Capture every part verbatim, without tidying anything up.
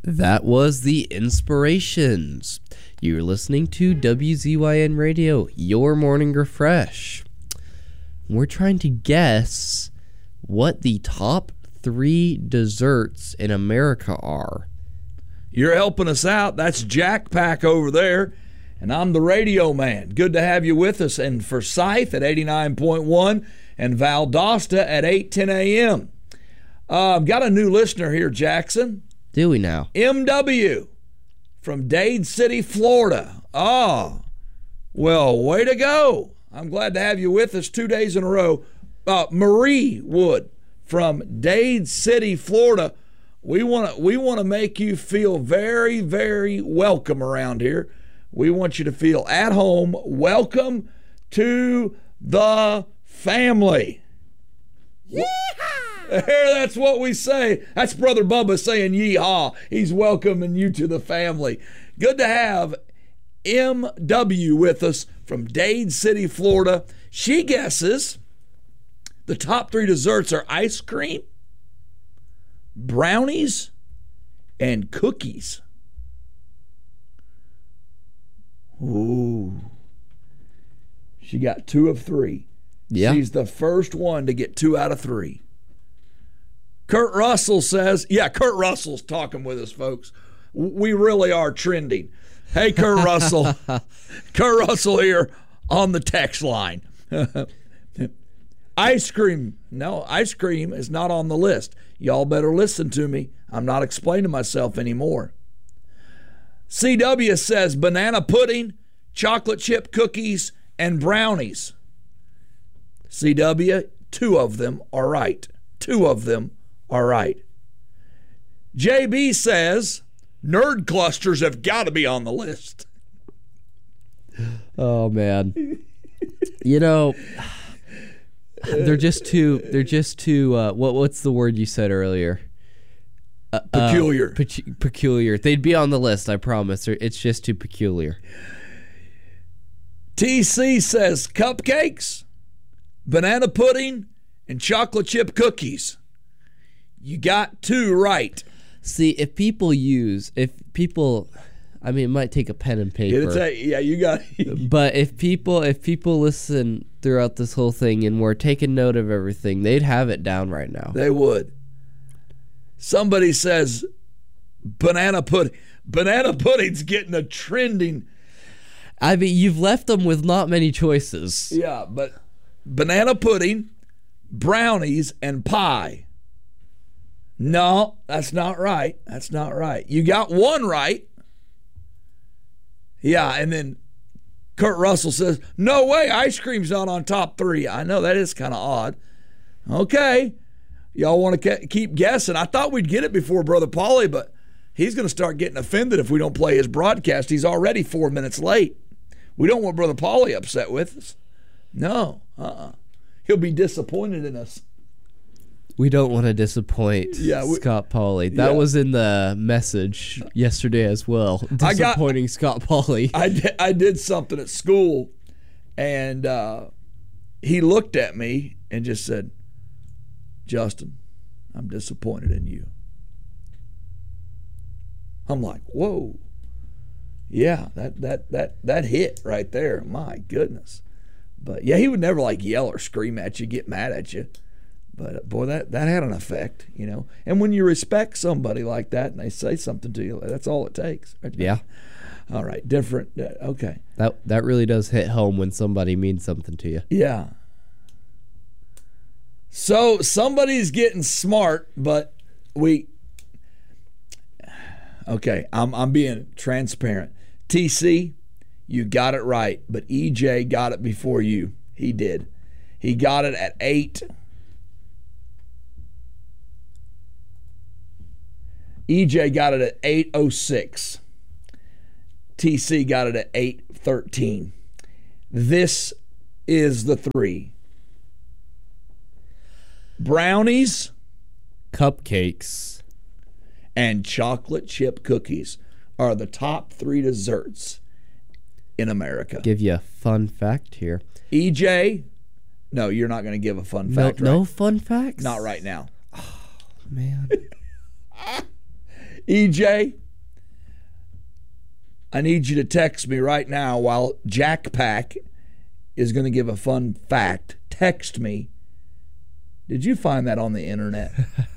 That was the Inspirations. You're listening to W Z Y N Radio, your morning refresh. We're trying to guess what the top three desserts in America are. You're helping us out. That's Jack Pack over there, and I'm the radio man. Good to have you with us. And Forsyth at eighty-nine point one and Valdosta at eight ten a.m. Uh, I've got a new listener here, Jackson. Do we now? M W from Dade City, Florida. Oh, well, way to go. I'm glad to have you with us two days in a row. Uh, Marie Wood from Dade City, Florida. We want to we want to make you feel very, very welcome around here. We want you to feel at home. Welcome to the family. Yeehaw! That's what we say. That's Brother Bubba saying yeehaw. He's welcoming you to the family. Good to have M W with us from Dade City, Florida. She guesses the top three desserts are ice cream, brownies, and cookies. Ooh. She got two of three. Yeah. She's the first one to get two out of three. Kurt Russell says, yeah, Kurt Russell's talking with us, folks. We really are trending. Hey, Kurt Russell. Kurt Russell here on the text line. Ice cream. No, ice cream is not on the list. Y'all better listen to me. I'm not explaining myself anymore. C W says banana pudding, chocolate chip cookies, and brownies. C W, two of them are right. Two of them are right. J B says nerd clusters have got to be on the list. Oh, man. You know, they're just too, they're just too, uh, what, what's the word you said earlier? Uh, peculiar. Uh, pe- peculiar. They'd be on the list, I promise. It's just too peculiar. T C says cupcakes, banana pudding, and chocolate chip cookies. You got two right. See, if people use, if people, I mean, it might take a pen and paper. It's a, yeah, you got But if people, if people listen throughout this whole thing and were taking note of everything, they'd have it down right now. They would. Somebody says banana pudding. Banana pudding's getting a trending. I mean, you've left them with not many choices. Yeah, but banana pudding, brownies, and pie. No, that's not right. That's not right. You got one right. Yeah, and then Kurt Russell says, no way, ice cream's not on top three. I know, that is kind of odd. Okay. Y'all want to ke- keep guessing. I thought we'd get it before Brother Paulie, but he's going to start getting offended if we don't play his broadcast. He's already four minutes late. We don't want Brother Paulie upset with us. No. Uh-uh. He'll be disappointed in us. We don't want to disappoint yeah, we, Scott Paulie. That yeah. was in the message yesterday as well. Disappointing I got, Scott Paulie. I did, I did something at school, and uh, he looked at me and just said, Justin, I'm disappointed in you. I'm like, whoa. Yeah, that that that that hit right there. My goodness. But yeah, he would never like yell or scream at you, get mad at you. But boy, that, that had an effect, you know. And when you respect somebody like that and they say something to you, that's all it takes. Yeah. All right, different. Uh, okay. That that really does hit home when somebody means something to you. Yeah. So somebody's getting smart, but we. Okay, I'm I'm being transparent. T C, you got it right, but E J got it before you. He did. He got it at eight. E J got it at eight oh six. T C got it at eight thirteen. This is the three. Brownies, cupcakes, and chocolate chip cookies are the top three desserts in America. Give you a fun fact here. E J, no, you're not going to give a fun no, fact right No fun facts? Not right now. Oh, man. E J, I need you to text me right now while Jack Pack is going to give a fun fact. Text me. Did you find that on the internet?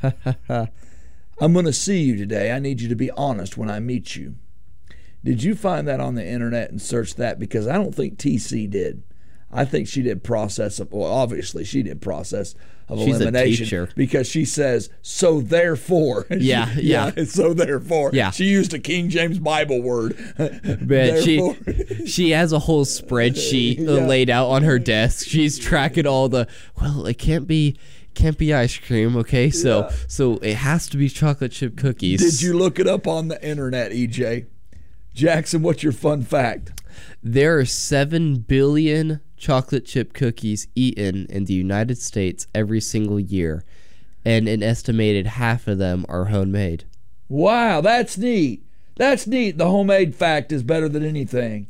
I'm going to see you today. I need you to be honest when I meet you. Did you find that on the internet and search that? Because I don't think T C did. I think she did process of, well, obviously she did process of She's elimination. a teacher. Because she says, so therefore. Yeah, she, yeah. So therefore. Yeah. She used a King James Bible word. Man, she she has a whole spreadsheet Yeah. uh, laid out on her desk. She's tracking all the, well, it can't be can't be ice cream, okay? So Yeah. so it has to be chocolate chip cookies. Did you look it up on the internet, E J? Jackson, what's your fun fact? There are seven billion chocolate chip cookies eaten in the United States every single year, and an estimated half of them are homemade. Wow, that's neat. That's neat. The homemade fact is better than anything.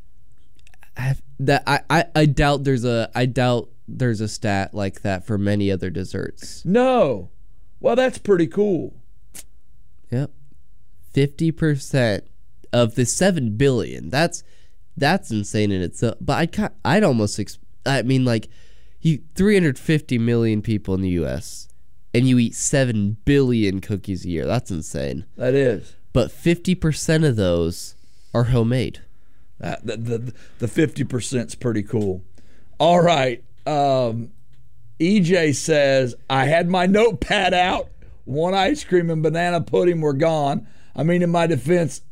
I, that I, I, I doubt there's a I doubt there's a stat like that for many other desserts. No. Well, that's pretty cool. Yep. fifty percent of the seven billion. That's that's insane in itself. But I'd ca- I'd almost ex- I mean like you three hundred fifty million people in the U S and you eat seven billion cookies a year. That's insane. That is. But fifty percent of those are homemade. Uh, the, the the fifty percent's pretty cool. All right. Um, E J says, I had my notepad out. One ice cream and banana pudding were gone. I mean, in my defense,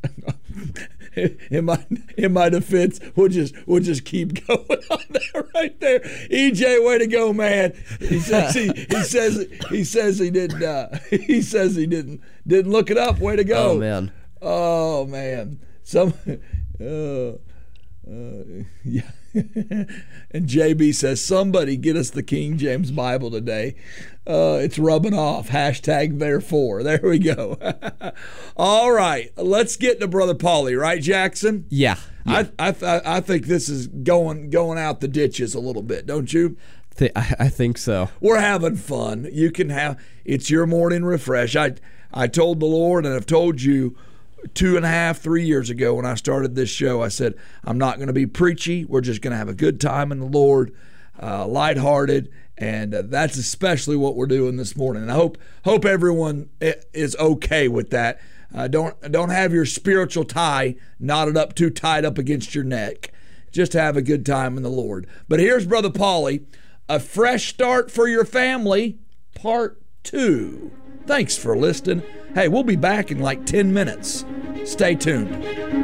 in my in my defense, we'll just we'll just keep going on that right there. E J, way to go, man. He says he, he says he says he didn't uh, he says he didn't didn't look it up. Way to go. Oh man. Oh man. Some uh, uh, yeah. And J B says, somebody get us the King James Bible today. Uh, it's rubbing off. Hashtag therefore. There we go. All right. Let's get to Brother Paulie, right, Jackson? Yeah. yeah. I I, th- I think this is going going out the ditches a little bit, don't you? Th- I, I think so. We're having fun. You can have, it's your morning refresh. I I told the Lord, and I've told you two and a half, three years ago when I started this show, I said, I'm not going to be preachy. We're just going to have a good time in the Lord, uh, lighthearted, and uh, that's especially what we're doing this morning. And I hope hope everyone is okay with that. Uh, don't don't have your spiritual tie knotted up too tight up against your neck. Just have a good time in the Lord. But here's Brother Paulie, a fresh start for your family, part two. Thanks for listening. Hey, we'll be back in like ten minutes. Stay tuned.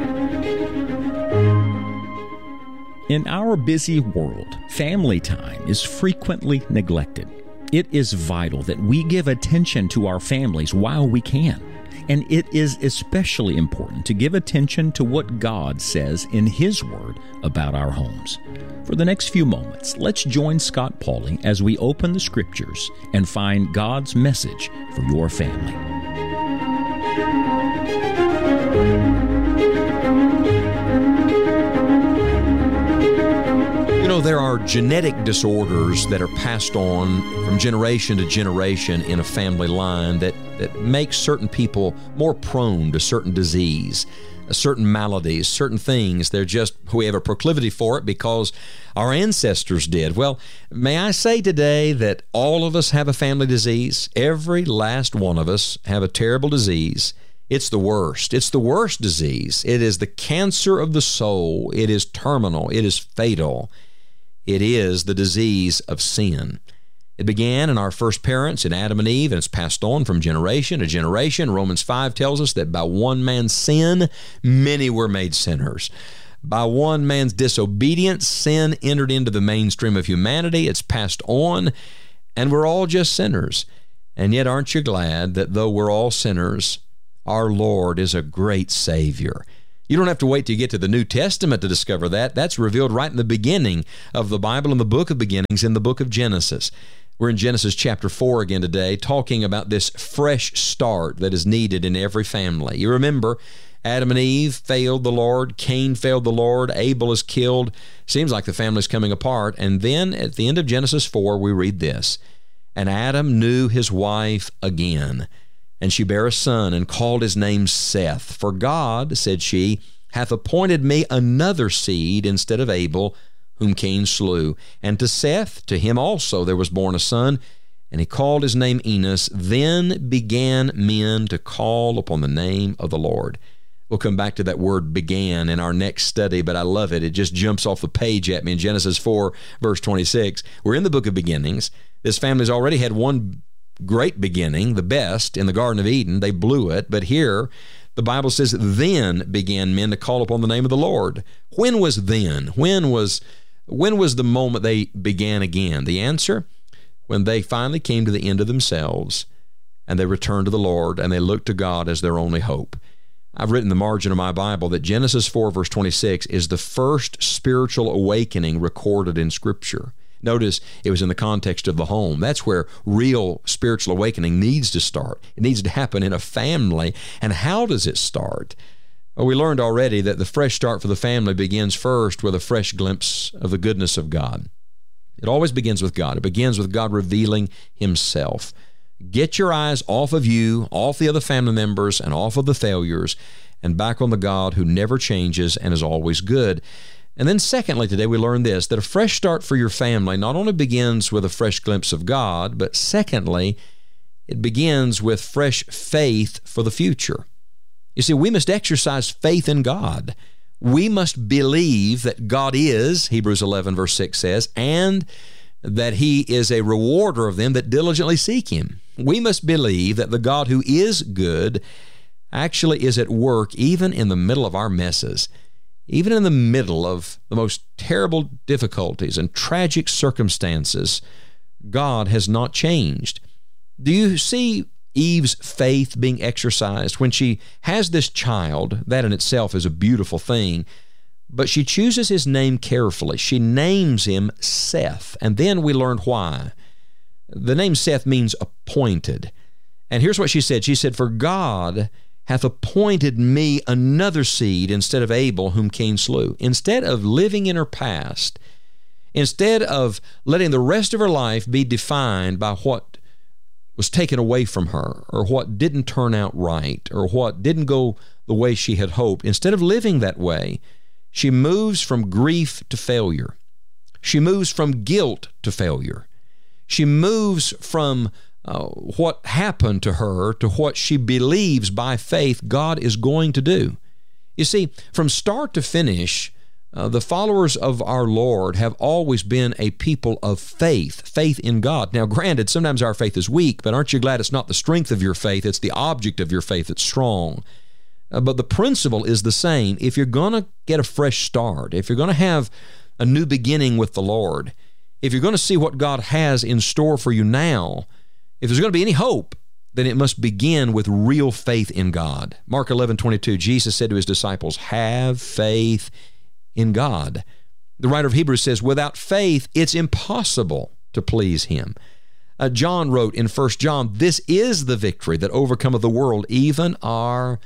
In our busy world, family time is frequently neglected. It is vital that we give attention to our families while we can. And it is especially important to give attention to what God says in His Word about our homes. For the next few moments, let's join Scott Paulie as we open the Scriptures and find God's message for your family. You know, there are genetic disorders that are passed on from generation to generation in a family line that, that makes certain people more prone to certain disease, certain maladies, certain things. They're just, we have a proclivity for it because our ancestors did. Well, may I say today that all of us have a family disease? Every last one of us have a terrible disease. It's the worst. It's the worst disease. It is the cancer of the soul. It is terminal. It is fatal. It is the disease of sin. It began in our first parents, in Adam and Eve, and it's passed on from generation to generation. Romans five tells us that by one man's sin, many were made sinners. By one man's disobedience, sin entered into the mainstream of humanity. It's passed on, and we're all just sinners. And yet, aren't you glad that though we're all sinners, our Lord is a great Savior? You don't have to wait till you get to the New Testament to discover that. That's revealed right in the beginning of the Bible, in the book of beginnings, in the book of Genesis. We're in Genesis chapter four again today, talking about this fresh start that is needed in every family. You remember, Adam and Eve failed the Lord, Cain failed the Lord, Abel is killed. Seems like the family's coming apart. And then at the end of Genesis four, we read this, and Adam knew his wife again, And she bare a son, and called his name Seth. For God, said she, hath appointed me another seed instead of Abel, whom Cain slew. And to Seth, to him also there was born a son, and he called his name Enos. Then began men to call upon the name of the Lord. We'll come back to that word began in our next study, but I love it. It just jumps off the page at me in Genesis four, verse twenty-six. We're in the book of beginnings. This family's already had one great beginning, the best, in the Garden of Eden. They blew it, but here the Bible says, then began men to call upon the name of the Lord. When was then? When was, when was the moment they began again? The answer, when they finally came to the end of themselves and they returned to the Lord and they looked to God as their only hope. I've written in the margin of my Bible that Genesis four, verse twenty-six is the first spiritual awakening recorded in Scripture. Notice it was in the context of the home. That's where real spiritual awakening needs to start. It needs to happen in a family. And how does it start? Well, we learned already that the fresh start for the family begins first with a fresh glimpse of the goodness of God. It always begins with God. It begins with God revealing Himself. Get your eyes off of you, off the other family members, and off of the failures, and back on the God who never changes and is always good. And then secondly, today we learned this, that a fresh start for your family not only begins with a fresh glimpse of God, but secondly, it begins with fresh faith for the future. You see, we must exercise faith in God. We must believe that God is, Hebrews eleven verse six says, and that He is a rewarder of them that diligently seek Him. We must believe that the God who is good actually is at work even in the middle of our messes. Even in the middle of the most terrible difficulties and tragic circumstances, God has not changed. Do you see Eve's faith being exercised when she has this child? That in itself is a beautiful thing, but she chooses his name carefully. She names him Seth, and then we learn why. The name Seth means appointed. And here's what she said. She said, for God hath appointed me another seed instead of Abel, whom Cain slew. Instead of living in her past, instead of letting the rest of her life be defined by what was taken away from her, or what didn't turn out right, or what didn't go the way she had hoped, instead of living that way, she moves from grief to failure. She moves from guilt to failure. She moves from Uh, what happened to her to what she believes by faith God is going to do. You see, from start to finish, uh, the followers of our Lord have always been a people of faith, faith in God. Now, granted, sometimes our faith is weak, but aren't you glad it's not the strength of your faith, it's the object of your faith that's strong. Uh, but the principle is the same. If you're going to get a fresh start, if you're going to have a new beginning with the Lord, if you're going to see what God has in store for you now, if there's going to be any hope, then it must begin with real faith in God. Mark eleven twenty-two, Jesus said to His disciples, have faith in God. The writer of Hebrews says, without faith, it's impossible to please Him. Uh, John wrote in First John, this is the victory that overcometh the world, even our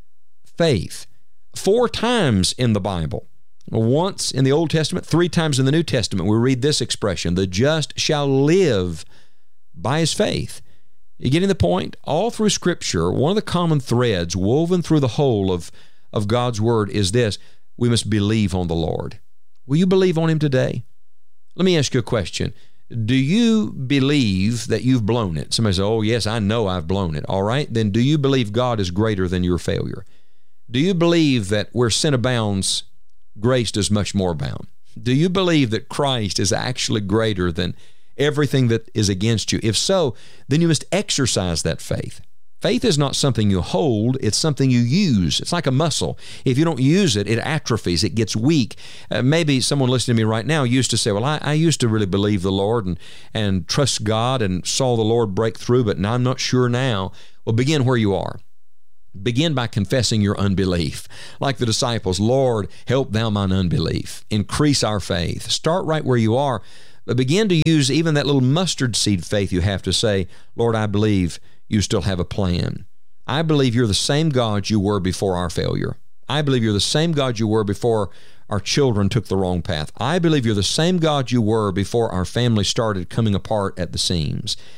faith. Four times in the Bible, once in the Old Testament, three times in the New Testament, we read this expression, the just shall live by his faith. You getting the point? All through Scripture, one of the common threads woven through the whole of, of God's Word is this: we must believe on the Lord. Will you believe on Him today? Let me ask you a question. Do you believe that you've blown it? Somebody says, oh, yes, I know I've blown it. All right, then do you believe God is greater than your failure? Do you believe that where sin abounds, grace does much more abound? Do you believe that Christ is actually greater than everything that is against you? If so, then you must exercise that faith. Faith is not something you hold, it's something you use. It's like a muscle. If you don't use it, it atrophies, it gets weak. Uh, maybe someone listening to me right now used to say, well, I, I used to really believe the Lord and, and trust God and saw the Lord break through, but now I'm not sure now. Well, begin where you are. Begin by confessing your unbelief. Like the disciples, Lord, help thou mine unbelief. Increase our faith. Start right where you are. But begin to use even that little mustard seed faith you have to say, Lord, I believe you still have a plan. I believe you're the same God you were before our failure. I believe you're the same God you were before our children took the wrong path. I believe you're the same God you were before our family started coming apart at the seams.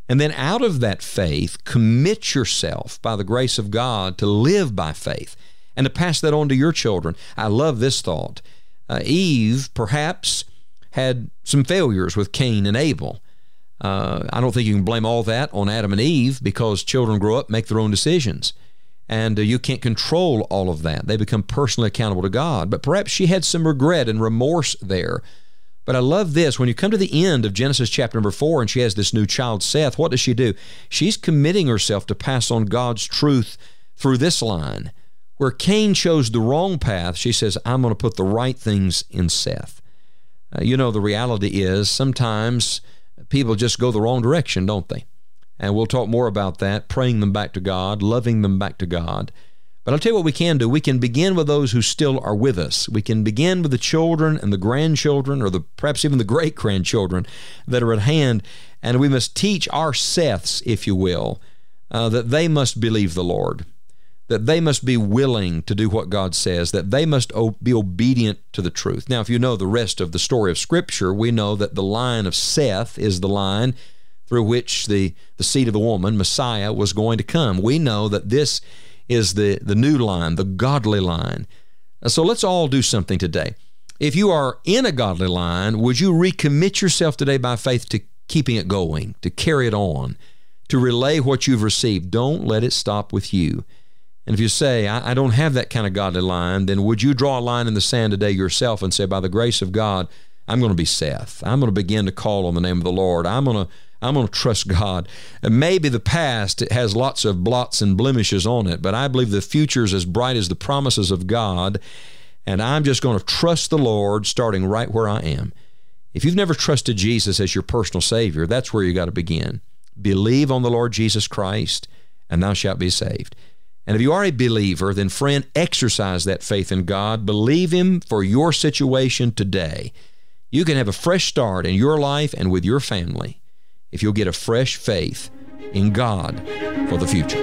And then out of that faith, commit yourself by the grace of God to live by faith and to pass that on to your children. I love this thought. Uh, Eve perhaps had some failures with Cain and Abel. Uh, I don't think you can blame all that on Adam and Eve, because children grow up, make their own decisions. And uh, you can't control all of that. They become personally accountable to God. But perhaps she had some regret and remorse there. But I love this. When you come to the end of Genesis chapter number four and she has this new child, Seth, what does she do? She's committing herself to pass on God's truth through this line. Where Cain chose the wrong path, she says, I'm going to put the right things in Seth. Uh, you know, the reality is sometimes people just go the wrong direction, don't they? And we'll talk more about that, praying them back to God, loving them back to God. But I'll tell you what we can do. We can begin with those who still are with us. We can begin with the children and the grandchildren, or the perhaps even the great-grandchildren that are at hand. And we must teach our Seths, if you will, uh, that they must believe the Lord, that they must be willing to do what God says, that they must be obedient to the truth. Now, if you know the rest of the story of Scripture, we know that the line of Seth is the line through which the, the seed of the woman, Messiah, was going to come. We know that this is the, the new line, the godly line. So let's all do something today. If you are in a godly line, would you recommit yourself today by faith to keeping it going, to carry it on, to relay what you've received? Don't let it stop with you. And if you say, I, I don't have that kind of godly line, then would you draw a line in the sand today yourself and say, by the grace of God, I'm going to be Seth. I'm going to begin to call on the name of the Lord. I'm going to I'm going to trust God. And maybe the past it has lots of blots and blemishes on it, but I believe the future is as bright as the promises of God, and I'm just going to trust the Lord starting right where I am. If you've never trusted Jesus as your personal Savior, that's where you got to begin. Believe on the Lord Jesus Christ, and thou shalt be saved. And if you are a believer, then friend, exercise that faith in God. Believe Him for your situation today. You can have a fresh start in your life and with your family if you'll get a fresh faith in God for the future.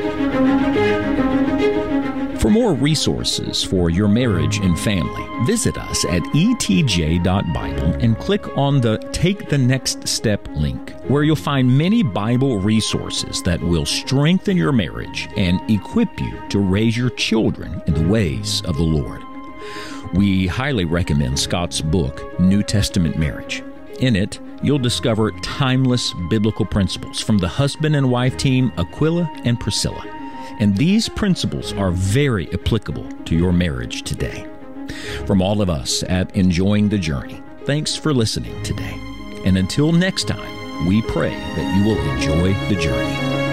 For more resources for your marriage and family, visit us at e t j dot bible and click on the Take the Next Step link, where you'll find many Bible resources that will strengthen your marriage and equip you to raise your children in the ways of the Lord. We highly recommend Scott's book, New Testament Marriage. In it, you'll discover timeless biblical principles from the husband and wife team Aquila and Priscilla. And these principles are very applicable to your marriage today. From all of us at Enjoying the Journey, thanks for listening today. And until next time, we pray that you will enjoy the journey.